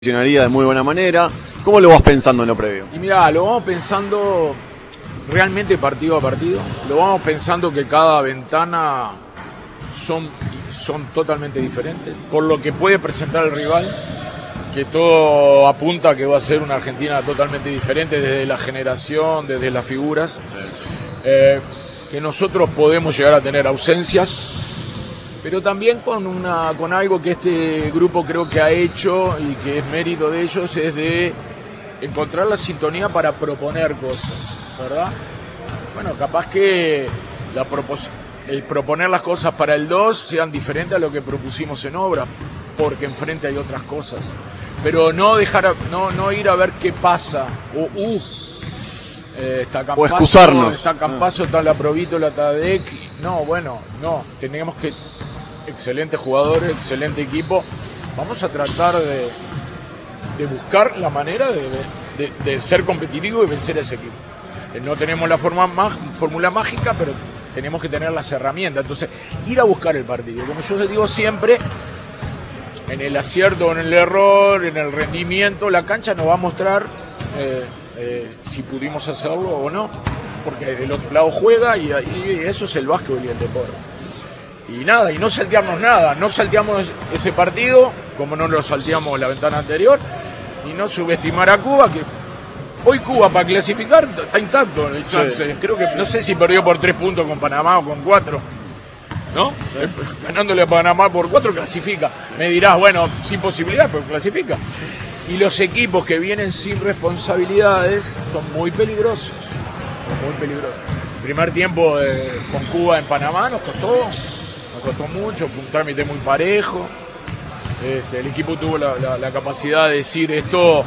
Funcionaría de muy buena manera. ¿Cómo lo vas pensando en lo previo? Y mirá, lo vamos pensando realmente partido a partido. Lo vamos pensando que cada ventana son totalmente diferentes. Por lo que puede presentar el rival, que todo apunta a que va a ser una Argentina totalmente diferente desde la generación, desde las figuras. Sí. Que nosotros podemos llegar a tener ausencias, pero también con algo que este grupo creo que ha hecho y que es mérito de ellos, es de encontrar la sintonía para proponer cosas, ¿verdad? Bueno, capaz que el proponer las cosas para el 2 sean diferentes a lo que propusimos en obra, porque enfrente hay otras cosas. Pero no ir a ver qué pasa, está Campazo, o excusarnos. Está Campazo, está la Provito, la Tadec. No, tenemos que... Excelentes jugadores, excelente equipo. Vamos a tratar de buscar la manera de ser competitivo y vencer a ese equipo. No tenemos la fórmula mágica, pero tenemos que tener las herramientas. Entonces, ir a buscar el partido. Como yo les digo siempre, en el acierto o en el error, en el rendimiento, la cancha nos va a mostrar si pudimos hacerlo o no. Porque el otro lado juega y eso es el básquetbol y el deporte. Y nada, y no saltearnos nada, no salteamos ese partido, como no lo salteamos la ventana anterior, y no subestimar a Cuba, que hoy Cuba para clasificar está intacto el chance. Sí. Creo que no sé si perdió por 3 puntos con Panamá o con 4, ¿no? Sí. Ganándole a Panamá por 4 clasifica. Me dirás, bueno, sin posibilidad, pero clasifica. Y los equipos que vienen sin responsabilidades son muy peligrosos, muy peligrosos. El primer tiempo con Cuba en Panamá nos costó mucho, fue un trámite muy parejo. El equipo tuvo la capacidad de decir esto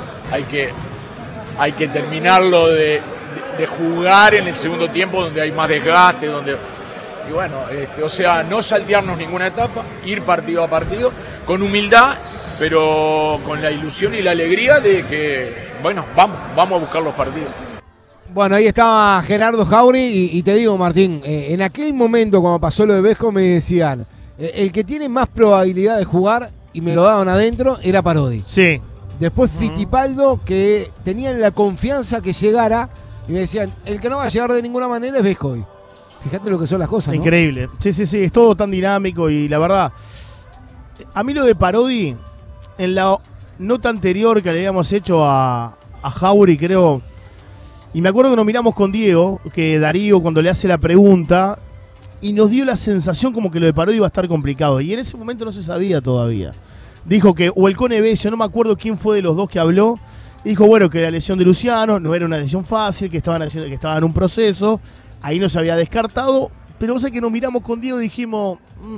hay que terminarlo de jugar en el segundo tiempo, donde hay más desgaste, y bueno, o sea, no saltearnos ninguna etapa, ir partido a partido con humildad, pero con la ilusión y la alegría de que, bueno, vamos a buscar los partidos. Bueno, ahí estaba Gerardo Jauri y te digo, Martín, en aquel momento cuando pasó lo de Vesco me decían, el que tiene más probabilidad de jugar, y me lo daban adentro, era Parodi. Sí. Después Fittipaldo, que tenían la confianza que llegara, y me decían, el que no va a llegar de ninguna manera es Vesco. Fíjate lo que son las cosas, ¿no? Increíble. Sí, es todo tan dinámico y la verdad, a mí lo de Parodi, en la nota anterior que le habíamos hecho a Jauri, creo... Y me acuerdo que nos miramos con Diego, que Darío cuando le hace la pregunta, y nos dio la sensación como que lo de Parodi iba a estar complicado. Y en ese momento no se sabía todavía. Dijo que, o el Cone Besio, no me acuerdo quién fue de los dos que habló, dijo, bueno, que la lesión de Luciano no era una lesión fácil, que estaban en un proceso, ahí no se había descartado, pero vos sabés que nos miramos con Diego y dijimos,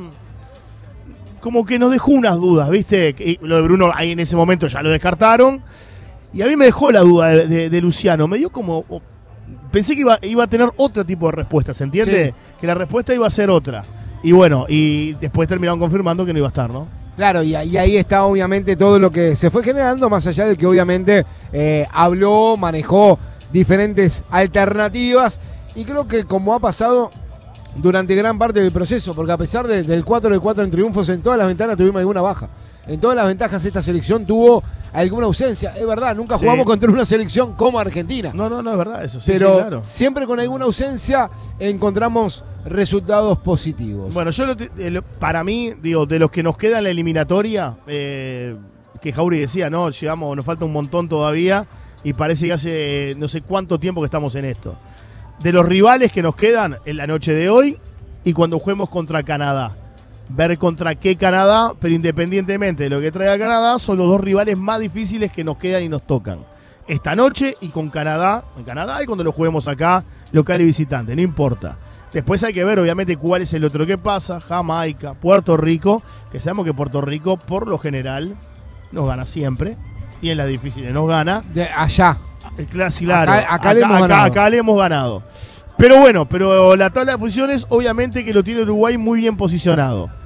como que nos dejó unas dudas, ¿viste? Y lo de Bruno ahí en ese momento ya lo descartaron. Y a mí me dejó la duda de Luciano. Me dio como... Pensé que iba a tener otro tipo de respuesta, ¿se entiende? Sí. Que la respuesta iba a ser otra. Y bueno, y después terminaron confirmando que no iba a estar, ¿no? Claro, y ahí está obviamente todo lo que se fue generando, más allá de que obviamente habló, manejó diferentes alternativas. Y creo que como ha pasado durante gran parte del proceso, porque a pesar del 4-4 en triunfos, en todas las ventanas tuvimos alguna baja. En todas las ventajas esta selección tuvo alguna ausencia. Es verdad, nunca jugamos contra una selección como Argentina. No, es verdad eso. Sí, pero claro. Siempre con alguna ausencia encontramos resultados positivos. Bueno, yo para mí, digo, de los que nos queda en la eliminatoria, que Jauri decía, no, nos falta un montón todavía y parece que hace no sé cuánto tiempo que estamos en esto. De los rivales que nos quedan en la noche de hoy y cuando juguemos contra Canadá. Ver contra qué Canadá, pero independientemente de lo que traiga Canadá, son los dos rivales más difíciles que nos quedan y nos tocan. Esta noche y con Canadá, en Canadá y cuando lo juguemos acá, local y visitante, no importa. Después hay que ver, obviamente, cuál es el otro que pasa, Jamaica, Puerto Rico, que sabemos que Puerto Rico, por lo general, nos gana siempre, y en las difíciles nos gana. De allá. Claro, acá le hemos ganado. Pero bueno, la tabla de posiciones obviamente que lo tiene Uruguay muy bien posicionado.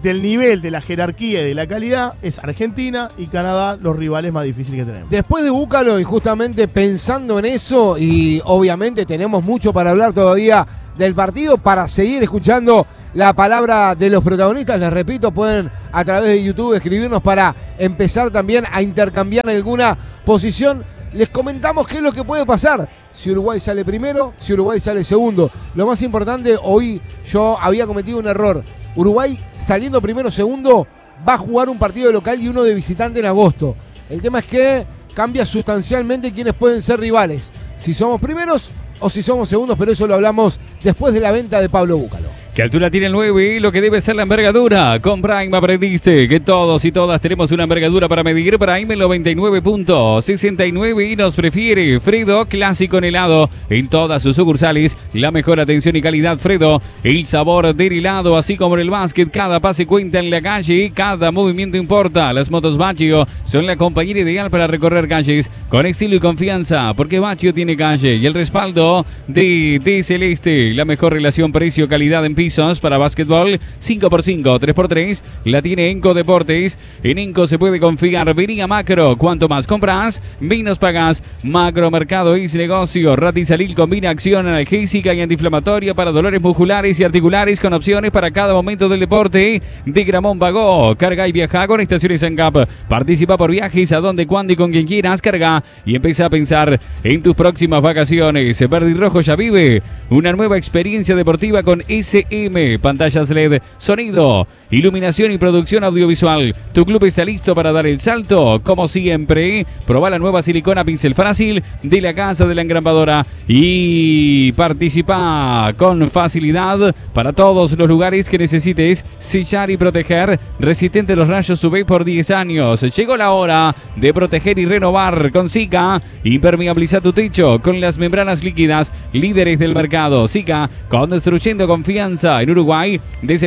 del nivel, de la jerarquía y de la calidad, es Argentina y Canadá los rivales más difíciles que tenemos. Después de Búcalo y justamente pensando en eso, y obviamente tenemos mucho para hablar todavía del partido, para seguir escuchando la palabra de los protagonistas, les repito, pueden a través de YouTube escribirnos para empezar también a intercambiar alguna posición. Les comentamos qué es lo que puede pasar si Uruguay sale primero, si Uruguay sale segundo. Lo más importante, hoy yo había cometido un error. Uruguay saliendo primero o segundo va a jugar un partido de local y uno de visitante en agosto. El tema es que cambia sustancialmente quiénes pueden ser rivales, si somos primeros o si somos segundos, pero eso lo hablamos después de la venta de Pablo Búcalo. ¿Qué altura tiene el 9? Lo que debe ser la envergadura. Con Prime aprendiste que todos y todas tenemos una envergadura para medir. Prime 99.69 y nos prefiere Fredo Clásico en helado. En todas sus sucursales, la mejor atención y calidad Fredo. El sabor del helado, así como en el básquet. Cada pase cuenta en la calle, cada movimiento importa. Las motos Baccio son la compañera ideal para recorrer calles con estilo y confianza, porque Baccio tiene calle y el respaldo de Celeste. La mejor relación precio-calidad en pisos para básquetbol, 5x5, 3x3, la tiene Enco Deportes. En Enco se puede confiar. Vení a Macro, cuanto más compras, menos pagas. Macro Mercado es negocio. Ratisalil combina acción analgésica y antiinflamatoria para dolores musculares y articulares con opciones para cada momento del deporte. De Gramón Vago, carga y viaja con estaciones ANCAP. Participa por viajes a donde, cuándo y con quien quieras. Carga y empieza a pensar en tus próximas vacaciones. Verde y Rojo ya vive una nueva experiencia deportiva con SM. Pantallas LED, sonido, iluminación y producción audiovisual. Tu club está listo para dar el salto. Como siempre, probá la nueva silicona pincel fácil de la Casa de la Engrambadora y participa con facilidad para todos los lugares que necesites sellar y proteger. Resistente a los rayos UV por 10 años. Llegó la hora de proteger y renovar con Sika. Impermeabiliza tu techo con las membranas líquidas, líderes del mercado. Sika, construyendo confianza en Uruguay desde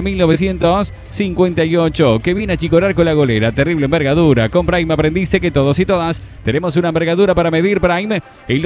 1958, que viene a chicorar con la golera. Terrible envergadura. Con Prime aprendiste que todos y todas tenemos una envergadura para medir. Prime el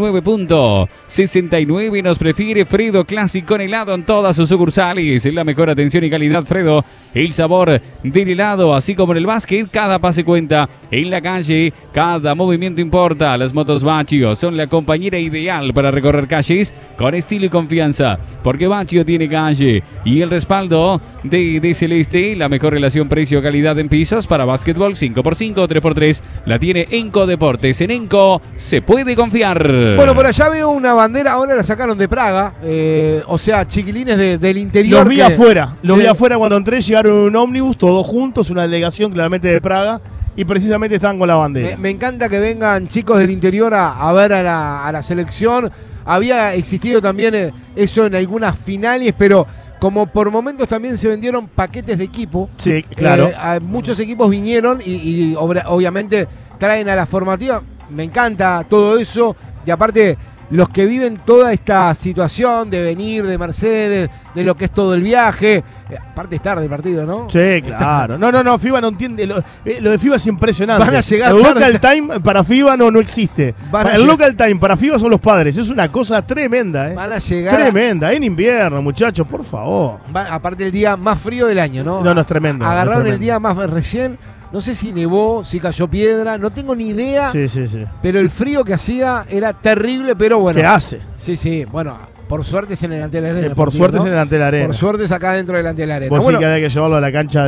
99.69 nos prefiere Fredo Clásico en helado en todas sus sucursales. La mejor atención y calidad Fredo. El sabor del helado, así como en el básquet, cada pase cuenta. En la calle, cada movimiento importa. Las motos Baccio son la compañera ideal para recorrer calles con estilo y confianza, porque Baccio tiene calle y el respaldo de Celeste. La mejor relación precio-calidad en pisos para básquetbol, 5x5, 3x3, la tiene Enco Deportes. En Enco se puede confiar. Bueno, por allá veo una bandera, ahora la sacaron de Praga, o sea, chiquilines del interior. Los vi afuera, vi afuera cuando entré, llegaron en un ómnibus, todos juntos, una delegación claramente de Praga, y precisamente estaban con la bandera. Me encanta que vengan chicos del interior a ver a la selección. Había existido también eso en algunas finales, pero como por momentos también se vendieron paquetes de equipo. Sí, claro. Muchos equipos vinieron y obviamente traen a la formativa. Me encanta todo eso. Y aparte, los que viven toda esta situación de venir de Mercedes, de lo que es todo el viaje. Aparte es tarde el partido, ¿no? Sí, claro. No, FIBA no entiende. Lo de FIBA es impresionante. Van a llegar el tarde. local time para FIBA no existe. El local time para FIBA son los padres. Es una cosa tremenda, ¿eh? Van a llegar. Tremenda. En invierno, muchachos, por favor. Aparte el día más frío del año, ¿no? No, es tremendo. Agarraron es tremendo. el día más recién. No sé si nevó, si cayó piedra, no tengo ni idea. Sí. Pero el frío que hacía era terrible, pero bueno. ¿Qué hace? Sí, bueno, por suerte es en el Antel Arena. Por suerte es en el Antel Arena. Por suerte es acá dentro del Antel Arena. Vos bueno, sí que había que llevarlo a la cancha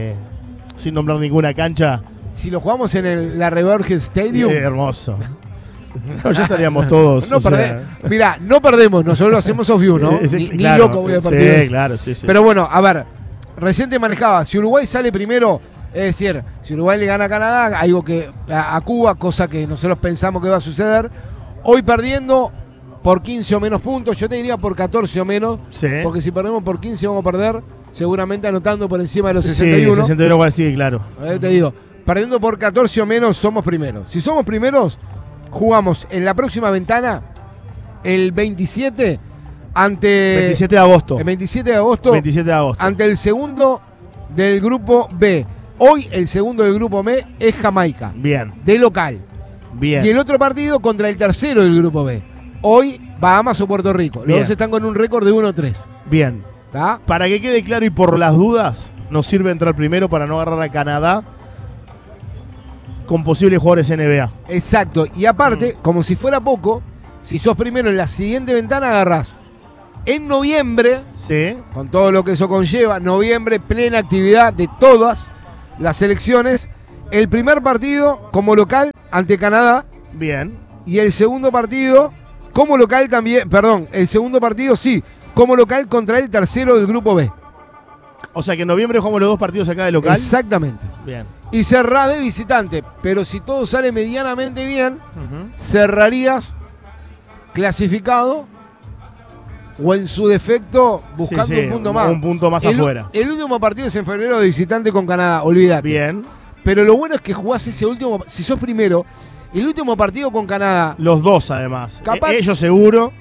sin nombrar ninguna cancha. Si lo jugamos en la Reverge Stadium. Hermoso. No, ya estaríamos todos. Mirá, no perdemos, nosotros lo hacemos off view, ¿no? Ni loco voy a partir. Sí, claro, sí. Pero bueno, a ver, recién te manejaba, si Uruguay sale primero, es decir, si Uruguay le gana a Canadá, algo que a Cuba, cosa que nosotros pensamos que va a suceder, hoy perdiendo por 15 o menos puntos, yo te diría por 14 o menos, porque si perdemos por 15 vamos a perder, seguramente anotando por encima de los 61. Sí, 61 sí, claro. Te digo, perdiendo por 14 o menos somos primeros. Si somos primeros, jugamos en la próxima ventana el 27 ante... 27 de agosto. El 27 de agosto. 27 de agosto. Ante el segundo del grupo B. Hoy el segundo del grupo B es Jamaica. Bien. De local. Bien. Y el otro partido contra el tercero del grupo B. Hoy Bahamas o Puerto Rico. Los dos están con un récord de 1-3. Bien. ¿Está? Para que quede claro y por las dudas, nos sirve entrar primero para no agarrar a Canadá con posibles jugadores NBA. Exacto. Y aparte, como si fuera poco, si sos primero en la siguiente ventana, agarrás en noviembre, Sí. con todo lo que eso conlleva, noviembre, plena actividad de todas las selecciones, el primer partido como local ante Canadá Bien. y el segundo partido como local también, perdón, el segundo partido sí, como local contra el tercero del grupo B. O sea que en noviembre jugamos los 2 partidos acá de local. Exactamente. Bien. Y cerrás de visitante, pero si todo sale medianamente bien, cerrarías clasificado o en su defecto buscando Sí, sí, un punto más. un punto más El- afuera. El último partido es en febrero de visitante con Canadá, olvídate. Bien. Pero lo bueno es que jugás ese último, si sos primero, el último partido con Canadá. Los 2 además. Capaz- Ellos seguro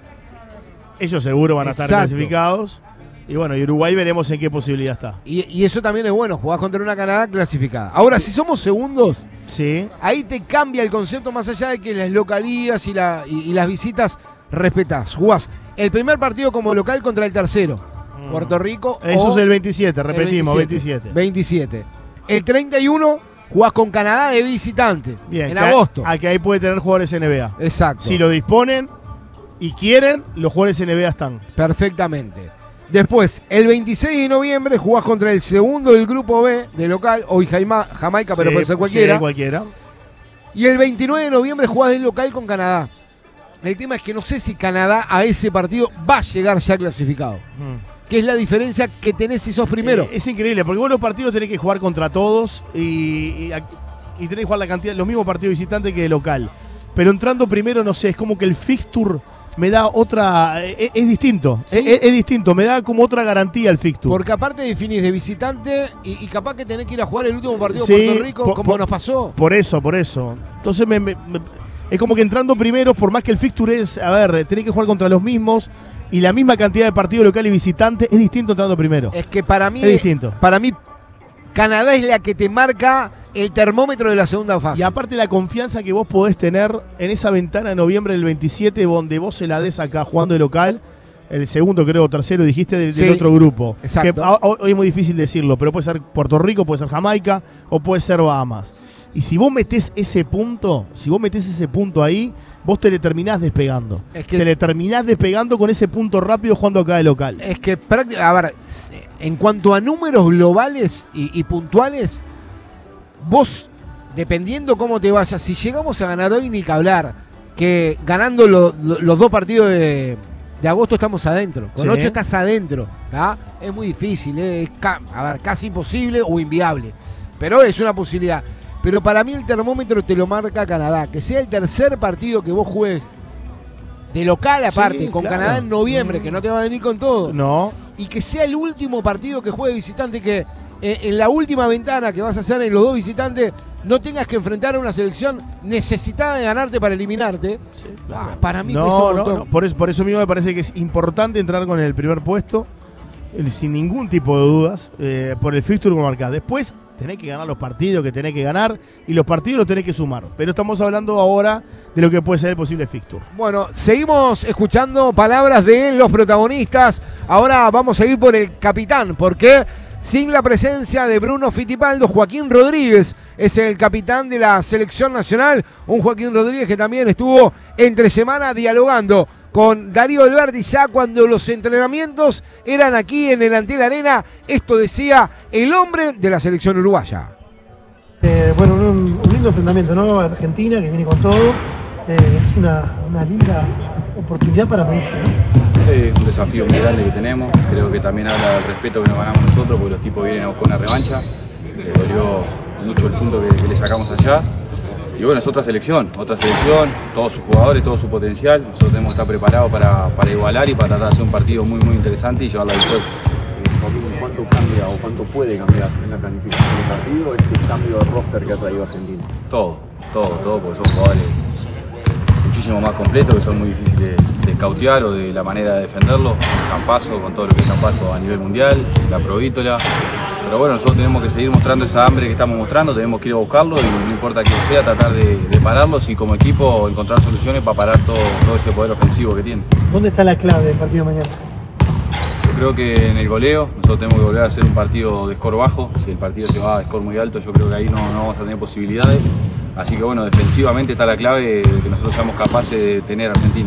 van a estar Exacto. clasificados. Y bueno, y Uruguay veremos en qué posibilidad está. Y eso también es bueno, jugás contra una Canadá clasificada. Ahora, si somos segundos, Sí. ahí te cambia el concepto más allá de que las localías y las visitas respetás. Jugás el primer partido como local contra el tercero, Puerto Rico. Eso o es el 27, el repetimos, 27. 27. El 31 jugás con Canadá de visitante. Bien, en que agosto. que ahí puede tener jugadores NBA. Exacto. Si lo disponen y quieren, los jugadores NBA están. Perfectamente. Después, el 26 de noviembre jugás contra el segundo del grupo B de local, hoy Jamaica, pero Sí, puede ser cualquiera. sí, cualquiera. Y el 29 de noviembre jugás de local con Canadá. El tema es que no sé si Canadá a ese partido va a llegar ya clasificado. Que es la diferencia que tenés si sos primero. Es increíble, porque vos los partidos tenés que jugar contra todos y tenés que jugar la cantidad, los mismos partidos visitantes que de local. Pero entrando primero, no sé, es como que el fixture me da otra. Es distinto. Sí. Es distinto, me da como otra garantía el fixture. Porque aparte definís de visitante y capaz que tenés que ir a jugar el último partido Sí, en Puerto Rico, por- como por- nos pasó. Por eso. Entonces es como que entrando primero, por más que el fixture es, a ver, tenés que jugar contra los mismos y la misma cantidad de partidos local y visitante, es distinto entrando primero. Es que para mí, Es distinto. Para mí, Canadá es la que te marca el termómetro de la segunda fase. Y aparte la confianza que vos podés tener en esa ventana de noviembre del 27, donde vos se la des acá jugando de local, el segundo creo, tercero dijiste del Sí, otro grupo. exacto. Que hoy es muy difícil decirlo, pero puede ser Puerto Rico, puede ser Jamaica o puede ser Bahamas. Y si vos metés ese punto, ahí, vos te le terminás despegando. Es que- te le terminás despegando con ese punto rápido jugando acá de local. Es que, a ver, en cuanto a números globales y puntuales, vos, dependiendo cómo te vayas, si llegamos a ganar hoy, ni que hablar, que ganando los 2 partidos de agosto estamos adentro. Con Sí. 8 estás adentro. ¿tá? Es muy difícil, es casi imposible o inviable. Pero es una posibilidad. Pero para mí el termómetro te lo marca Canadá. Que sea el tercer partido que vos juegues de local aparte, Sí, con claro. Canadá en noviembre, que no te va a venir con todo. No. Y que sea el último partido que juegue visitante, que en la última ventana que vas a hacer en los 2 visitantes no tengas que enfrentar a una selección necesitada de ganarte para eliminarte. Para mí pesa un montón. No. Por eso mismo me parece que es importante entrar con el primer puesto, sin ningún tipo de dudas, por el fixture como marcás. Después tenés que ganar los partidos que tenés que ganar y los partidos los tenés que sumar. Pero estamos hablando ahora de lo que puede ser el posible fixture. Bueno, seguimos escuchando palabras de los protagonistas. Ahora vamos a ir por el capitán, porque sin la presencia de Bruno Fittipaldo, Joaquín Rodríguez es el capitán de la selección nacional. Un Joaquín Rodríguez que también estuvo entre semana dialogando con Darío Alberti ya cuando los entrenamientos eran aquí en el Antel Arena. Esto decía el hombre de la selección uruguaya. Bueno, un lindo enfrentamiento, ¿no? Argentina, que viene con todo. Es una linda oportunidad para medirse, ¿no? Es un desafío muy grande que tenemos. Creo que también habla del respeto que nos ganamos nosotros, porque los tipos vienen a buscar una revancha. Les dolió mucho el punto que le sacamos allá. Y bueno, es otra selección, todos sus jugadores, todo su potencial. Nosotros tenemos que estar preparados para igualar y para tratar de hacer un partido muy interesante y llevar la victoria. ¿Cuánto cambia o cuánto puede cambiar en la planificación del partido este cambio de roster que ha traído Argentina? Todo, porque son jugadores muchísimo más completos, que son muy difíciles de escautear o de la manera de defenderlos, Campazo, con todo lo que es Campazo a nivel mundial, la Provítola. Pero bueno, nosotros tenemos que seguir mostrando esa hambre que estamos mostrando, tenemos que ir a buscarlo y no importa quién sea, tratar de pararlos y como equipo encontrar soluciones para parar todo ese poder ofensivo que tiene. ¿Dónde está la clave del partido de mañana? Yo creo que en el goleo, nosotros tenemos que volver a hacer un partido de score bajo. Si el partido se va a score muy alto, yo creo que ahí no vamos a tener posibilidades. Así que bueno, defensivamente está la clave de que nosotros seamos capaces de tener a Argentina.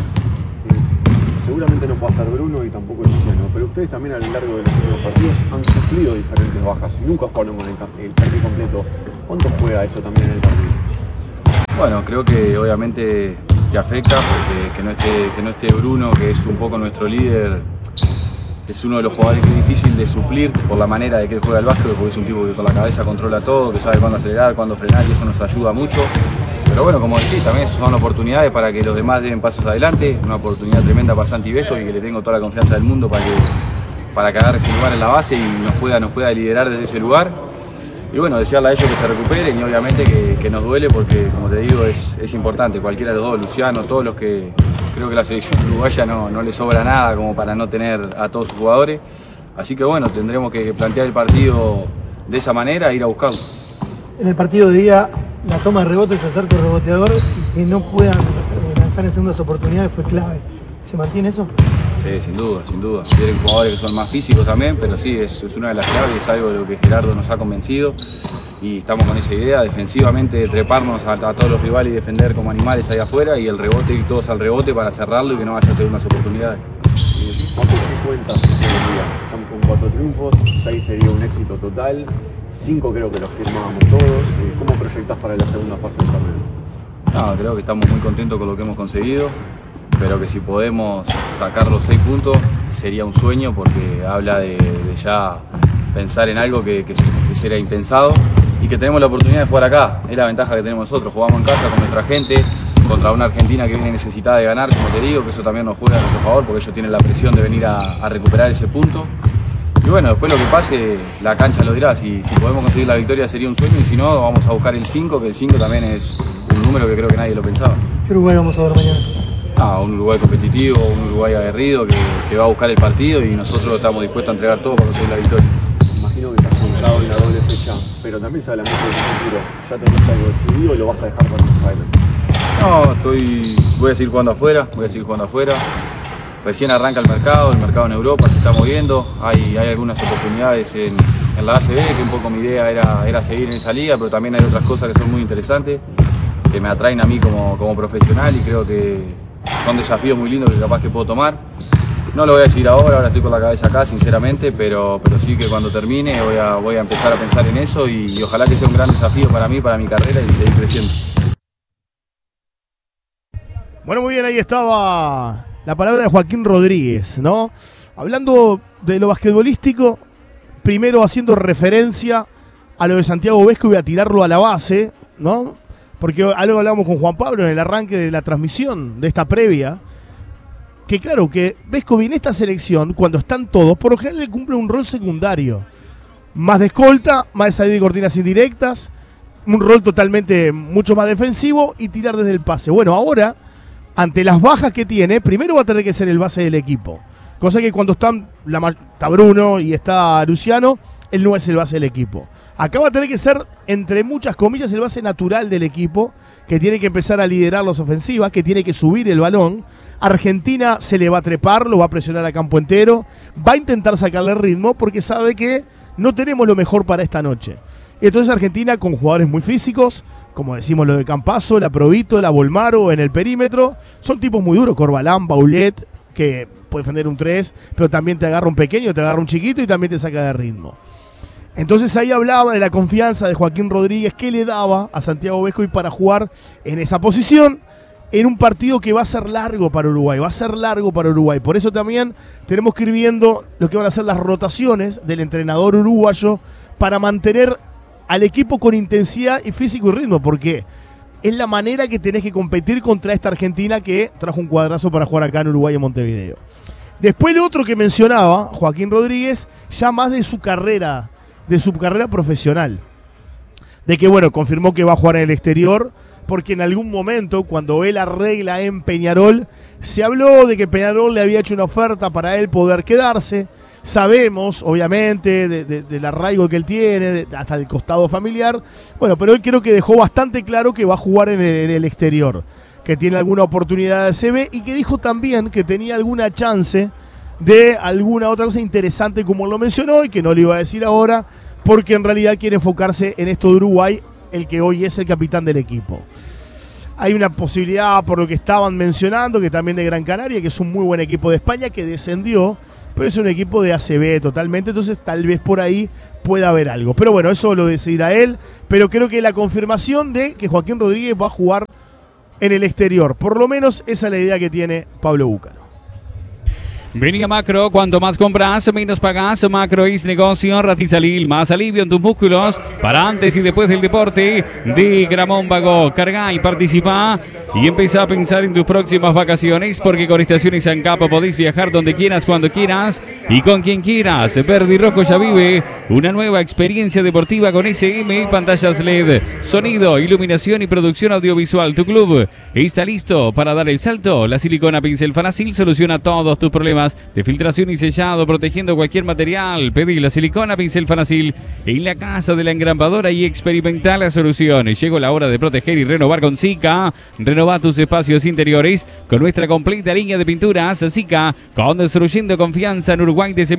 Seguramente no puede estar Bruno y tampoco Luciano, pero ustedes también a lo largo de los últimos partidos han sufrido diferentes bajas y nunca jugaron con el partido completo. ¿Cuánto juega eso también en el partido? Bueno, creo que obviamente te afecta porque que no esté Bruno, que es un poco nuestro líder, es uno de los jugadores que es difícil de suplir por la manera de que él juega el básquet, porque es un tipo que con la cabeza controla todo, que sabe cuándo acelerar, cuándo frenar y eso nos ayuda mucho. Pero bueno, como decís, también son oportunidades para que los demás den pasos adelante, una oportunidad tremenda para Santi Vesco y que le tengo toda la confianza del mundo para que agarre ese lugar en la base y nos pueda liderar desde ese lugar. Y bueno, desearle a ellos que se recuperen y obviamente que nos duele porque, como te digo, es importante. Cualquiera de los dos, Luciano, todos los que creo que la selección uruguaya no le sobra nada como para no tener a todos sus jugadores. Así que bueno, tendremos que plantear el partido de esa manera e ir a buscarlo. En el partido de día, la toma de rebotes, acerca del reboteador y que no puedan lanzar en segundas oportunidades fue clave. ¿Se mantiene eso? Sí, sin duda, sin duda. Tienen jugadores que son más físicos también, pero sí, es una de las claves y es algo de lo que Gerardo nos ha convencido y estamos con esa idea, defensivamente treparnos a todos los rivales y defender como animales ahí afuera y el rebote y todos al rebote para cerrarlo y que no haya segundas oportunidades. ¿Cuántos cuentas hoy en día? Estamos con 4 triunfos, 6 sería un éxito total, 5 creo que los firmábamos todos. ¿Cómo proyectas para la segunda fase del torneo? Creo que estamos muy contentos con lo que hemos conseguido, pero que si podemos sacar los 6 puntos sería un sueño porque habla de ya pensar en algo que sería impensado y que tenemos la oportunidad de jugar acá. Es la ventaja que tenemos nosotros, jugamos en casa con nuestra gente, contra una Argentina que viene necesitada de ganar, como te digo, que eso también nos juega a nuestro favor porque ellos tienen la presión de venir a recuperar ese punto. Y bueno, después lo que pase, la cancha lo dirá. Si podemos conseguir la victoria sería un sueño y si no, vamos a buscar el 5, que el 5 también es un número que creo que nadie lo pensaba. ¿Qué Uruguay vamos a ver mañana? Un Uruguay competitivo, un Uruguay aguerrido que va a buscar el partido y nosotros estamos dispuestos a entregar todo para conseguir la victoria. Imagino que estás centrado en la doble fecha, pero también se habla mucho del futuro. ¿Ya tenés algo decidido o lo vas a dejar para Buenos Aires? No, voy a seguir jugando afuera, Recién arranca el mercado en Europa se está moviendo, hay algunas oportunidades en la ACB, que un poco mi idea era seguir en esa liga, pero también hay otras cosas que son muy interesantes, que me atraen a mí como profesional y creo que son desafíos muy lindos que capaz que puedo tomar. No lo voy a decir ahora estoy con la cabeza acá sinceramente, pero sí que cuando termine voy a empezar a pensar en eso y ojalá que sea un gran desafío para mí, para mi carrera y seguir creciendo. Bueno, muy bien, ahí estaba la palabra de Joaquín Rodríguez, ¿no? Hablando de lo basquetbolístico, primero haciendo referencia a lo de Santiago Vesco, voy a tirarlo a la base, ¿no? Porque algo hablamos con Juan Pablo en el arranque de la transmisión de esta previa, que claro, que Vesco en esta selección, cuando están todos, por lo general le cumple un rol secundario. Más de escolta, más de salida de cortinas indirectas, un rol totalmente mucho más defensivo y tirar desde el pase. Bueno, ahora, ante las bajas que tiene, primero va a tener que ser el base del equipo. Cosa que cuando está Bruno y está Luciano, él no es el base del equipo. Acá va a tener que ser, entre muchas comillas, el base natural del equipo, que tiene que empezar a liderar las ofensivas, que tiene que subir el balón. Argentina se le va a trepar, lo va a presionar a campo entero, va a intentar sacarle ritmo porque sabe que no tenemos lo mejor para esta noche. Entonces Argentina con jugadores muy físicos, como decimos lo de Campazzo, la Provito, la Bolmaro en el perímetro, son tipos muy duros, Corbalán, Baulet, que puede defender un 3, pero también te agarra un pequeño, te agarra un chiquito y también te saca de ritmo. Entonces ahí hablaba de la confianza de Joaquín Rodríguez que le daba a Santiago Vesco y para jugar en esa posición en un partido que va a ser largo para Uruguay, Por eso también tenemos que ir viendo lo que van a ser las rotaciones del entrenador uruguayo para mantener al equipo con intensidad y físico y ritmo, porque es la manera que tenés que competir contra esta Argentina que trajo un cuadrazo para jugar acá en Uruguay y en Montevideo. Después el otro que mencionaba, Joaquín Rodríguez, ya más de su carrera profesional. De que, bueno, confirmó que va a jugar en el exterior, porque en algún momento, cuando él arregla en Peñarol, se habló de que Peñarol le había hecho una oferta para él poder quedarse. Sabemos, obviamente, del arraigo que él tiene, hasta el costado familiar. Bueno, pero él creo que dejó bastante claro que va a jugar en el exterior, que tiene alguna oportunidad de CB y que dijo también que tenía alguna chance de alguna otra cosa interesante como lo mencionó y que no le iba a decir ahora, porque en realidad quiere enfocarse en esto de Uruguay, el que hoy es el capitán del equipo. Hay una posibilidad, por lo que estaban mencionando, que también de Gran Canaria, que es un muy buen equipo de España, que descendió, pero es un equipo de ACB totalmente, entonces tal vez por ahí pueda haber algo. Pero bueno, eso lo decidirá él, pero creo que la confirmación de que Joaquín Rodríguez va a jugar en el exterior, por lo menos esa es la idea que tiene Pablo Búcaro. Vení a Macro, cuanto más compras, menos pagás. Macro es negocio, Ratizalil, más alivio en tus músculos para antes y después del deporte. De Gramón Vago, carga y participa y empieza a pensar en tus próximas vacaciones, porque con Estaciones ANCAP podéis viajar donde quieras, cuando quieras y con quien quieras. Verde y Rojo ya vive una nueva experiencia deportiva con SM, pantallas LED, sonido, iluminación y producción audiovisual. Tu club está listo para dar el salto. La silicona pincel Fanacil soluciona todos tus problemas de filtración y sellado, protegiendo cualquier material. Pedí la silicona pincel Fanacil en la casa de la engrampadora y experimenta las soluciones. Llegó la hora de proteger y renovar con Sika. Renova tus espacios interiores con nuestra completa línea de pinturas. Sika, construyendo confianza en Uruguay desde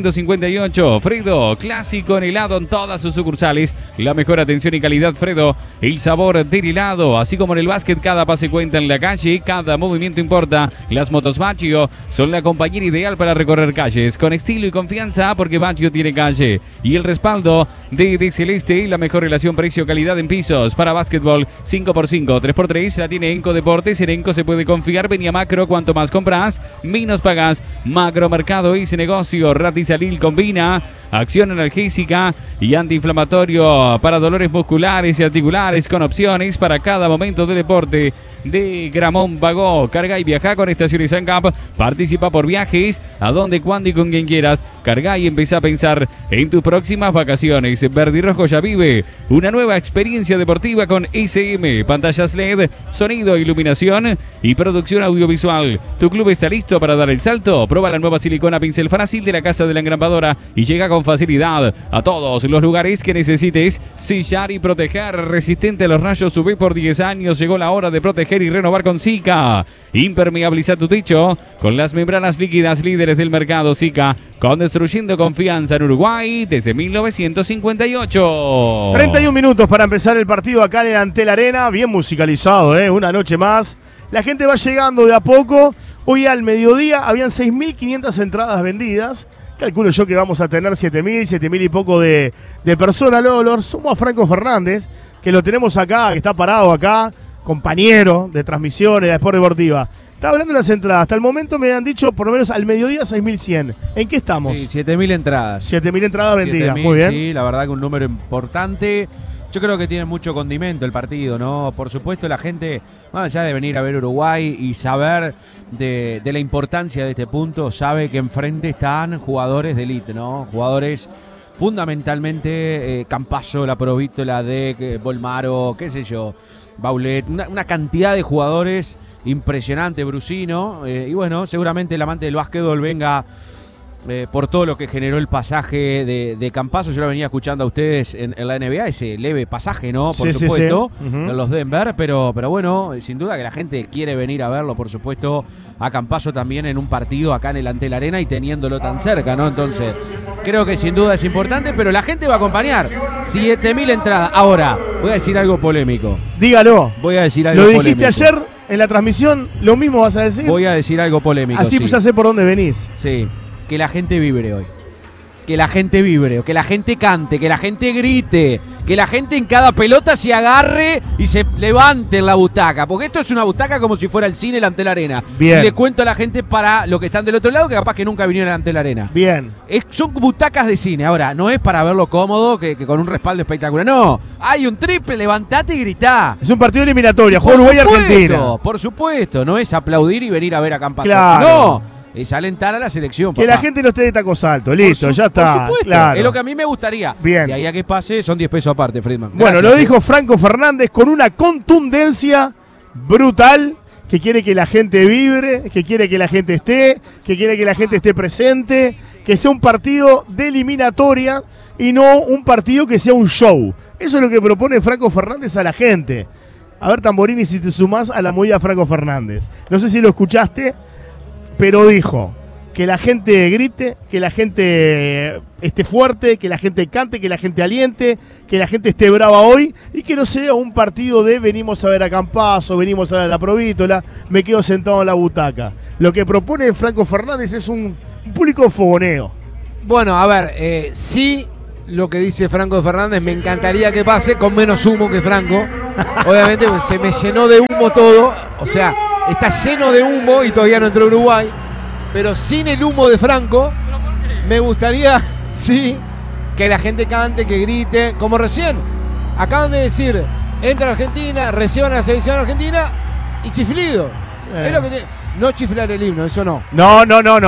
1958. Fredo, clásico en helado en todas sus sucursales. La mejor atención y calidad, Fredo. El sabor del helado, así como en el básquet, cada pase cuenta en la calle, cada movimiento importa. Las motos Baggio son la compañía ideal para recorrer calles con estilo y confianza, porque Baggio tiene calle. Y el respaldo de Celeste, la mejor relación precio-calidad en pisos para básquetbol. 5x5, 3x3 la tiene Enco Deportes. En Enco se puede confiar. Vení a Macro, cuanto más compras, menos pagas. Macro Mercado es negocio. Ratizalil combina acción analgésica y antiinflamatorio para dolores musculares y articulares, con opciones para cada momento del deporte. De Gramón Vago, carga y viaja con Estaciones ANCAP. Participa por viajes a donde, cuándo y con quien quieras. Carga y empieza a pensar en tus próximas vacaciones. Verde y Rojo ya vive una nueva experiencia deportiva con SM, pantallas LED, sonido, iluminación y producción audiovisual. Tu club está listo para dar el salto. Prueba la nueva silicona pincel Fanacil de la casa de la engrampadora y llega con facilidad a todos los lugares que necesites. Sellar y proteger, resistente a los rayos UV por 10 años. Llegó la hora de proteger y renovar con Sika. Impermeabiliza tu techo con las membranas líquidas líderes del mercado. Sika, construyendo confianza en Uruguay desde 1958. 31 minutos para empezar el partido acá en el Antel Arena. Bien musicalizado, una noche más. La gente va llegando de a poco. Hoy al mediodía habían 6.500 entradas vendidas. Calculo yo que vamos a tener 7.000 y poco de personas. Luego sumo a Franco Fernández, que lo tenemos acá, que está parado acá, compañero de transmisiones de Sport Deportiva. Estaba hablando de las entradas. Hasta el momento me han dicho, por lo menos al mediodía, 6.100. ¿En qué estamos? Sí, 7.000 entradas. 7.000 entradas vendidas. 7.000, muy bien. Sí, la verdad que un número importante. Yo creo que tiene mucho condimento el partido, ¿no? Por supuesto, la gente, más allá de venir a ver Uruguay y saber de la importancia de este punto, sabe que enfrente están jugadores de élite, ¿no? Jugadores fundamentalmente, Campazzo, la Provítola, de Bolmaro, qué sé yo, Baulet, una cantidad de jugadores impresionante, Brusino, y bueno, seguramente el amante del básquetbol venga por todo lo que generó el pasaje de Campazzo. Yo lo venía escuchando a ustedes en la NBA, ese leve pasaje, ¿no? Por supuesto, sí. Uh-huh. En los Denver, pero bueno, sin duda que la gente quiere venir a verlo, por supuesto, a Campazzo también en un partido acá en el Antel Arena y teniéndolo tan cerca, ¿no? Entonces, creo que sin duda es importante, pero la gente va a acompañar. 7.000 entradas. Ahora, voy a decir algo polémico. Dígalo. Voy a decir algo Lo polémico. dijiste ayer en la transmisión, lo mismo vas a decir. Voy a decir algo polémico. Así pues ya sé por dónde venís. Sí. Que la gente vibre hoy. Que la gente vibre, que la gente cante, que la gente grite, que la gente en cada pelota se agarre y se levante en la butaca. Porque esto es una butaca como si fuera el cine, el Antel Arena. Bien. Y le cuento a la gente para los que están del otro lado que capaz que nunca vinieron al Antel Arena. Bien. Son butacas de cine. Ahora, no es para verlo cómodo, que con un respaldo espectacular. No, hay un triple, levantate y gritá. Es un partido eliminatorio, juega Uruguay y Argentina. Por supuesto, no es aplaudir y venir a ver a Campazzo. Claro. No. Es alentar a la selección, que papá. la gente no esté de taco salto, listo, ya está. Por supuesto, claro. es lo que a mí me gustaría. Bien. Y ahí a que pase son 10 pesos aparte, Friedman. Bueno, Gracias, lo dijo Franco Fernández con una contundencia brutal, que quiere que la gente vibre, que quiere que la gente esté, que quiere que la gente esté presente, que sea un partido de eliminatoria y no un partido que sea un show. Eso es lo que propone Franco Fernández a la gente. A ver, Tamborini, si te sumás a la movida Franco Fernández. No sé si lo escuchaste, pero dijo que la gente grite, que la gente esté fuerte, que la gente cante, que la gente aliente, que la gente esté brava hoy y que no sea un partido de venimos a ver a Campazzo, venimos a ver a la Provítola, me quedo sentado en la butaca. Lo que propone Franco Fernández es un público fogoneo. Bueno, a ver, sí, lo que dice Franco Fernández, me encantaría que pase con menos humo que Franco. Obviamente se me llenó de humo todo, o sea, está lleno de humo y todavía no entró Uruguay. Pero sin el humo de Franco, me gustaría, sí, que la gente cante, que grite, como recién. Acaban de decir, entra Argentina, reciban a la selección argentina y chiflido. Es lo que no chiflar el himno, eso no. No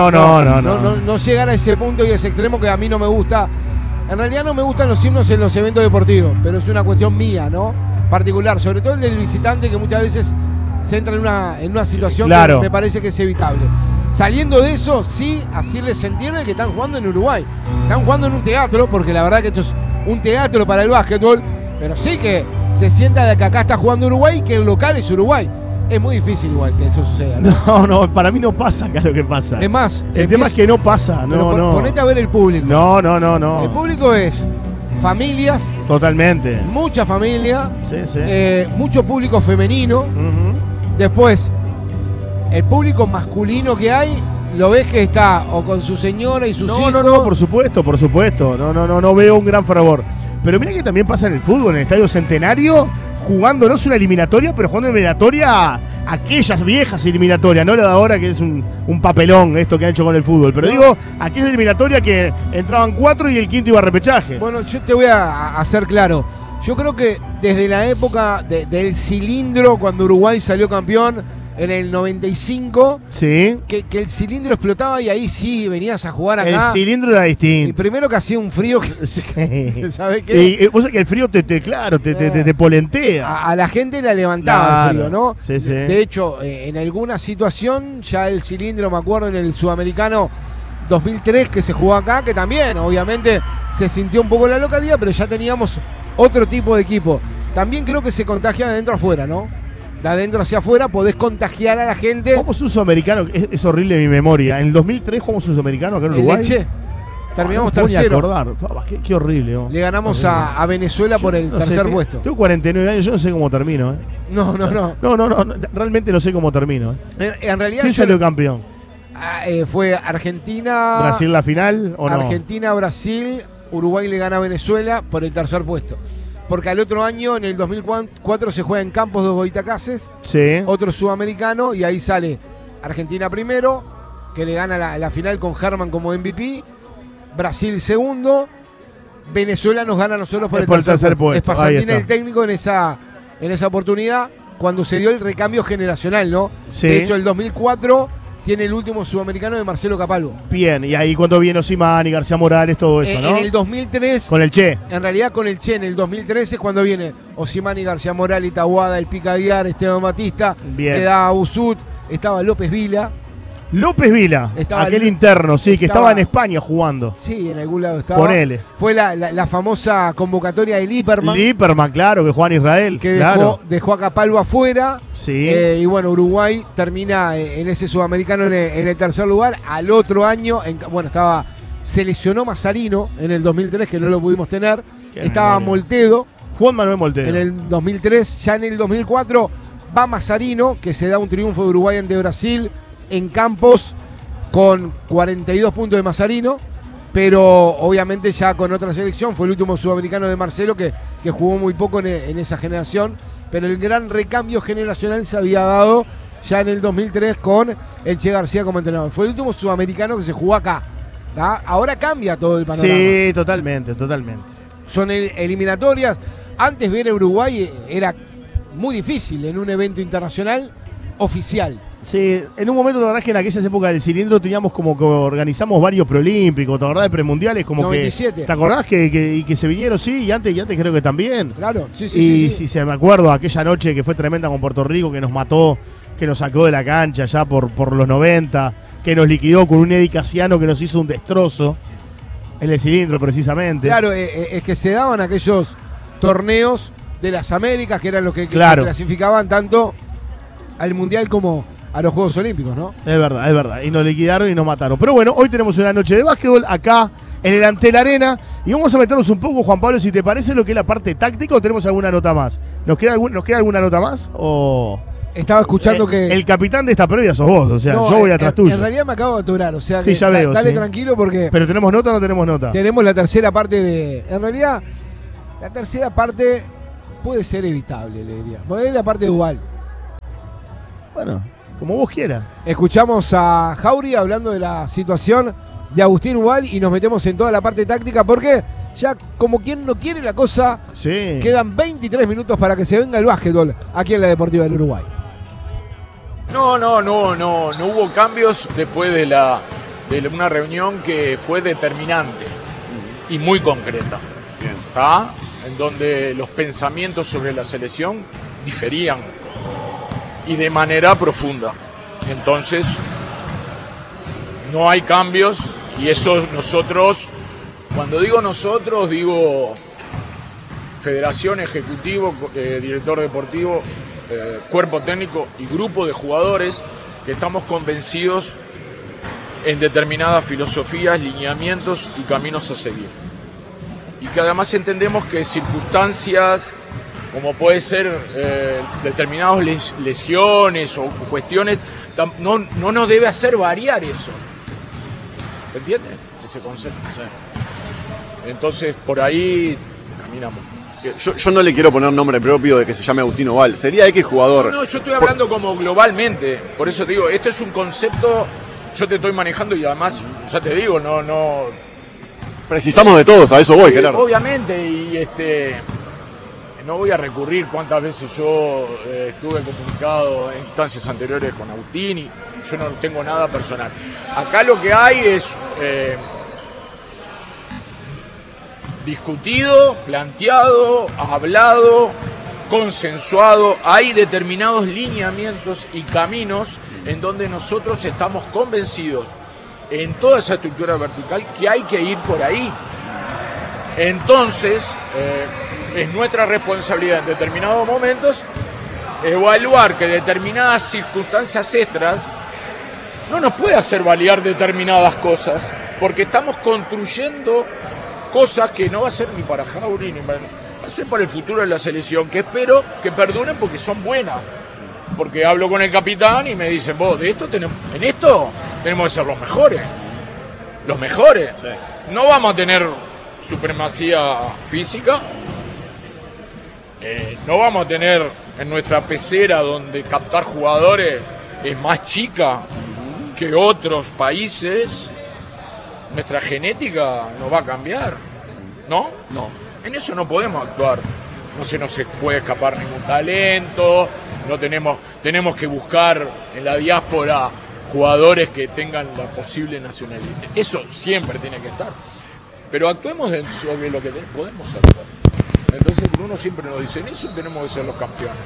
Llegar a ese punto y ese extremo que a mí no me gusta. En realidad no me gustan los himnos en los eventos deportivos, pero es una cuestión mía, ¿no? Particular, sobre todo el del visitante, que muchas veces se entra en una situación que me parece que es evitable. Saliendo de eso, sí, así les entiende que están jugando en Uruguay. Están jugando en un teatro, porque la verdad que esto es un teatro para el básquetbol, pero sí que se sienta de que acá está jugando Uruguay y que el local es Uruguay. Es muy difícil igual que eso suceda, ¿no? No, para mí no pasa acá lo que pasa. Es más, el tema es que no pasa, no. Ponete a ver el público. No. El público es familias. Totalmente. Mucha familia. Sí. Mucho público femenino. Después, el público masculino que hay, lo ves que está o con su señora y sus hijos. No, por supuesto. No veo un gran fervor. Pero mira que también pasa en el fútbol, en el Estadio Centenario, jugando, no es una eliminatoria, pero jugando una eliminatoria, aquellas viejas eliminatorias, no la de ahora que es un papelón esto que han hecho con el fútbol. Pero digo, aquella eliminatoria que entraban 4 y el quinto iba a repechaje. Bueno, yo te voy a hacer claro. Yo creo que desde la época del cilindro, cuando Uruguay salió campeón, en el 95, sí, que el cilindro explotaba y ahí sí venías a jugar acá. El cilindro era distinto. Y primero que hacía un frío que, ¿sabes qué? Y vos sabés que el frío te polentea. A la gente la levantaba el frío, ¿no? Sí. De hecho, en alguna situación, ya el cilindro, me acuerdo, en el Sudamericano 2003 que se jugó acá, que también, obviamente, se sintió un poco la localidad, pero ya teníamos otro tipo de equipo. También creo que se contagia de adentro afuera, ¿no? De adentro hacia afuera podés contagiar a la gente. Jugamos un sudamericano, es horrible mi memoria. En el 2003 jugamos un sudamericano acá en Uruguay. Terminamos no tercero. Acordar. Qué horrible. Oh. Le ganamos a Venezuela por el tercer puesto. Tengo 49 años, yo no sé cómo termino. No. Realmente no sé cómo termino. En realidad, ¿quién salió campeón? Fue Argentina. ¿Brasil la final o no? Argentina, Brasil, Uruguay le gana a Venezuela por el tercer puesto. Porque al otro año, en el 2004, se juega en Campos de Goitacases, sí, otro sudamericano, y ahí sale Argentina primero, que le gana la final con Herman como MVP, Brasil segundo, Venezuela nos gana a nosotros por el tercer puesto. Es Pasantina el técnico en esa oportunidad, cuando se dio el recambio generacional, ¿no? Sí. De hecho, el 2004 tiene el último sudamericano de Marcelo Capalvo. Bien, y ahí cuando viene Osimán y García Morales, todo eso, ¿no? En el 2003... Con el Che. En realidad con el Che, en el 2013 es cuando viene Osimán y García Morales, Tahuada, el Pica Aguiar, Esteban Batista, quedaba Busut, estaba López Vila. López Vila, aquel interno, sí, que estaba en España jugando. Sí, en algún lado estaba. Ponele. Fue la famosa convocatoria de Liperman. Liperman, claro, que juega en Israel. Que dejó a Capalvo afuera. Sí. Y bueno, Uruguay termina en ese sudamericano en el tercer lugar. Al otro año, se lesionó Mazzarino en el 2003, que no lo pudimos tener. Estaba Moltedo. Juan Manuel Moltedo. En el 2003, ya en el 2004 va Mazzarino, que se da un triunfo de Uruguay ante Brasil en Campos con 42 puntos de Mazzarino, pero obviamente ya con otra selección. Fue el último sudamericano de Marcelo que jugó muy poco en esa generación, pero el gran recambio generacional se había dado ya en el 2003 con el Che García como entrenador. Fue el último sudamericano que se jugó acá. ¿tá? Ahora cambia todo el panorama. Sí, totalmente. Son eliminatorias. Antes ver a Uruguay era muy difícil en un evento internacional oficial. Sí, en un momento, la verdad es que en aquellas épocas del cilindro teníamos como que organizamos varios preolímpicos, ¿te acordás de premundiales? Como 97. Que, ¿te acordás que se vinieron? Sí, y antes creo que también. Claro, sí. Sí, me acuerdo aquella noche que fue tremenda con Puerto Rico, que nos mató, que nos sacó de la cancha ya por los 90, que nos liquidó con un Eddie Casiano que nos hizo un destrozo en el cilindro precisamente. Claro, es que se daban aquellos torneos de las Américas, que eran los que clasificaban tanto al Mundial como a los Juegos Olímpicos, ¿no? Es verdad. Y nos liquidaron y nos mataron. Pero bueno, hoy tenemos una noche de básquetbol acá en el Antel Arena. Y vamos a meternos un poco, Juan Pablo, si te parece, lo que es la parte táctica, o tenemos alguna nota más. ¿Nos queda alguna nota más? O estaba escuchando que... El capitán de esta previa sos vos, o sea, no, yo voy atrás tuyo. En realidad me acabo de aturar, o sea sí, que ya veo, dale sí. tranquilo porque... ¿Pero tenemos nota o no tenemos nota? Tenemos la tercera parte de... En realidad, la tercera parte puede ser evitable, le diría. Porque es la parte dual. Bueno, como vos quieras. Escuchamos a Jauri hablando de la situación de Agustín Ubal y nos metemos en toda la parte táctica porque ya como quien no quiere la cosa, sí. Quedan 23 minutos para que se venga el básquetbol aquí en la Deportiva del Uruguay. No hubo cambios después de una reunión que fue determinante y muy concreta. ¿Está? En donde los pensamientos sobre la selección diferían y de manera profunda. Entonces, no hay cambios y eso nosotros, cuando digo nosotros, digo federación, ejecutivo, director deportivo, cuerpo técnico y grupo de jugadores que estamos convencidos en determinadas filosofías, lineamientos y caminos a seguir. Y que además entendemos que circunstancias como puede ser determinadas lesiones o cuestiones, no nos debe hacer variar eso. ¿Entiendes? Ese concepto. Sí. Entonces, por ahí caminamos. Yo no le quiero poner nombre propio de que se llame Agustín Ubal. Sería X jugador. No, yo estoy hablando como globalmente. Por eso te digo, esto es un concepto, yo te estoy manejando y además, ya te digo, no... Precisamos de todos, a eso voy, Gerardo. Obviamente, y no voy a recurrir cuántas veces yo estuve comunicado en instancias anteriores con Agustín y yo no tengo nada personal. Acá lo que hay es discutido, planteado, hablado, consensuado. Hay determinados lineamientos y caminos en donde nosotros estamos convencidos en toda esa estructura vertical que hay que ir por ahí. Entonces, es nuestra responsabilidad en determinados momentos evaluar que determinadas circunstancias extras no nos puede hacer validar determinadas cosas, porque estamos construyendo cosas que no va a ser ni para Jauri ni para... va a ser para el futuro de la selección, que espero que perduren porque son buenas. Porque hablo con el capitán y me dicen, vos, en esto tenemos que ser los mejores. Los mejores. Sí. No vamos a tener supremacía física. No vamos a tener en nuestra pecera donde captar jugadores es más chica que otros países. Nuestra genética no va a cambiar. ¿No? No. En eso no podemos actuar. No se nos puede escapar ningún talento. No tenemos que buscar en la diáspora jugadores que tengan la posible nacionalidad. Eso siempre tiene que estar. Pero actuemos sobre lo que podemos actuar. Entonces Bruno siempre nos dice, en eso tenemos que ser los campeones.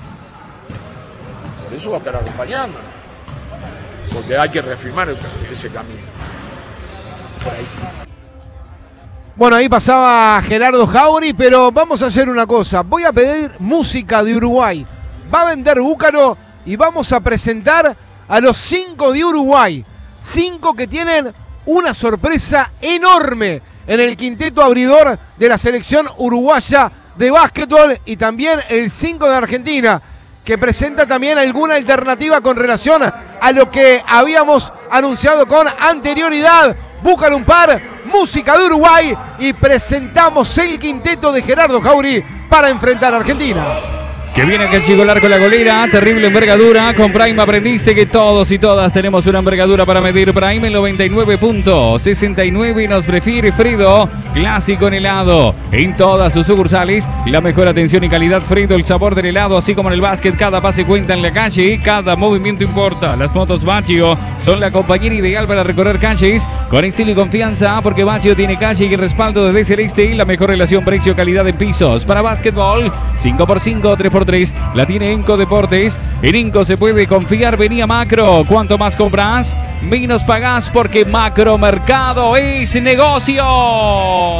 Por eso va a estar acompañándonos. Porque hay que reafirmar ese camino. Por ahí. Bueno, ahí pasaba Gerardo Jauri, pero vamos a hacer una cosa. Voy a pedir música de Uruguay. Va a vender Búcaro y vamos a presentar a los 5 de Uruguay. 5 que tienen una sorpresa enorme en el quinteto abridor de la selección uruguaya de básquetbol y también el 5 de Argentina, que presenta también alguna alternativa con relación a lo que habíamos anunciado con anterioridad. Búscalo un par, música de Uruguay y presentamos el quinteto de Gerardo Jauri para enfrentar a Argentina. Que viene aquel chico largo la golera, terrible envergadura. Con Prime aprendiste que todos y todas tenemos una envergadura para medir. Prime en 99.69 nos prefiere Fredo. Clásico en helado. En todas sus sucursales, la mejor atención y calidad. Fredo, el sabor del helado, así como en el básquet. Cada pase cuenta en la calle y cada movimiento importa. Las motos Baccio son la compañera ideal para recorrer calles con estilo y confianza, porque Baccio tiene calle y respaldo desde Celeste y la mejor relación precio-calidad en pisos. Para básquetbol, 5x5, 3x3. La tiene Enco Deportes. En Enco se puede confiar. Venía Macro. Cuanto más compras, menos pagás, porque Macro Mercado es negocio.